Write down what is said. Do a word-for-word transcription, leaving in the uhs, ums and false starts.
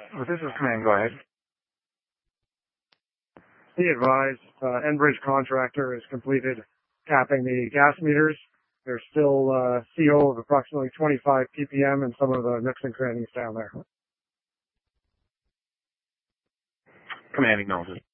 Well, this is Command. Go ahead. Be advised, uh, Enbridge contractor has completed capping the gas meters. There's still uh, C O of approximately twenty-five P P M in some of the nooks and crannies down there. Command acknowledges.